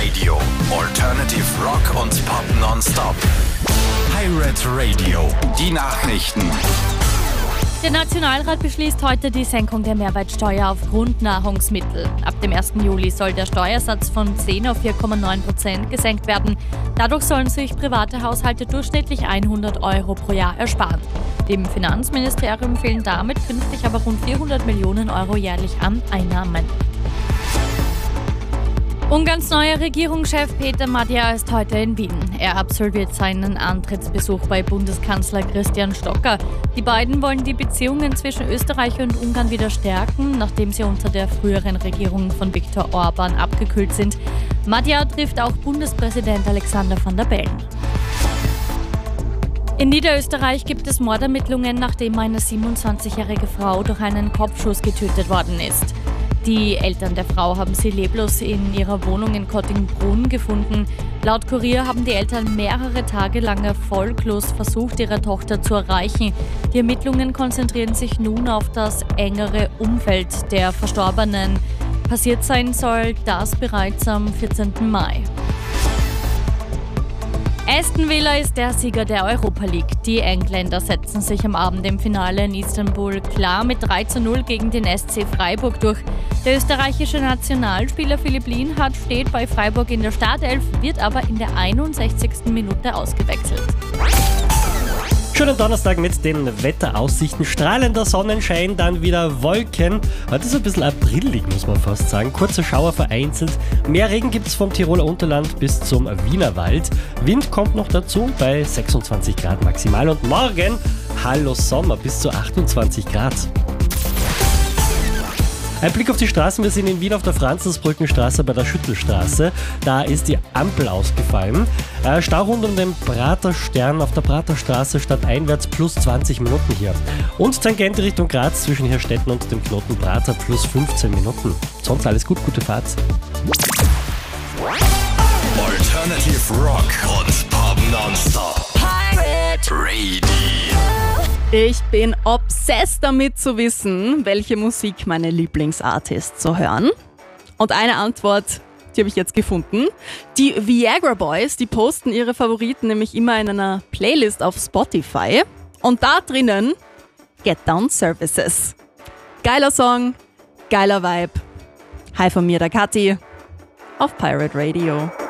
Radio. Alternative Rock und Pop nonstop. Pirate Radio. Die Nachrichten. Der Nationalrat beschließt heute die Senkung der Mehrwertsteuer auf Grundnahrungsmittel. Ab dem 1. Juli soll der Steuersatz von 10 auf 4,9% gesenkt werden. Dadurch sollen sich private Haushalte durchschnittlich 100 Euro pro Jahr ersparen. Dem Finanzministerium fehlen damit künftig aber rund 400 Millionen Euro jährlich an Einnahmen. Ungarns neuer Regierungschef Peter Magyar ist heute in Wien. Er absolviert seinen Antrittsbesuch bei Bundeskanzler Christian Stocker. Die beiden wollen die Beziehungen zwischen Österreich und Ungarn wieder stärken, nachdem sie unter der früheren Regierung von Viktor Orban abgekühlt sind. Magyar trifft auch Bundespräsident Alexander Van der Bellen. In Niederösterreich gibt es Mordermittlungen, nachdem eine 27-jährige Frau durch einen Kopfschuss getötet worden ist. Die Eltern der Frau haben sie leblos in ihrer Wohnung in Kottingbrunn gefunden. Laut Kurier haben die Eltern mehrere Tage lang erfolglos versucht, ihre Tochter zu erreichen. Die Ermittlungen konzentrieren sich nun auf das engere Umfeld der Verstorbenen. Passiert sein soll das bereits am 14. Mai. Aston Villa ist der Sieger der Europa League. Die Engländer setzen sich am Abend im Finale in Istanbul klar mit 3:0 gegen den SC Freiburg durch. Der österreichische Nationalspieler Philipp Lienhardt steht bei Freiburg in der Startelf, wird aber in der 61. Minute ausgewechselt. Schönen Donnerstag mit den Wetteraussichten. Strahlender Sonnenschein, dann wieder Wolken. Heute ist ein bisschen aprillig, muss man fast sagen. Kurze Schauer vereinzelt. Mehr Regen gibt es vom Tiroler Unterland bis zum Wienerwald. Wind kommt noch dazu bei 26 Grad maximal. Und morgen, hallo Sommer, bis zu 28 Grad. Ein Blick auf die Straßen. Wir sind in Wien auf der Franzensbrückenstraße bei der Schüttelstraße. Da ist die Ampel ausgefallen. Stau rund um den Praterstern auf der Praterstraße stadteinwärts plus 20 Minuten hier. Und Tangente Richtung Graz zwischen Hirstetten und dem Knoten Prater plus 15 Minuten. Sonst alles gut, gute Fahrt. Alternative Rock und Pop nonstop. Pirate Radio. Ich bin obsessed damit zu wissen, welche Musik meine Lieblingsartists so hören. Und eine Antwort, die habe ich jetzt gefunden. Die Viagra Boys, die posten ihre Favoriten nämlich immer in einer Playlist auf Spotify. Und da drinnen Get Down Services. Geiler Song, geiler Vibe. Hi von mir, der Kathi, auf Pirate Radio.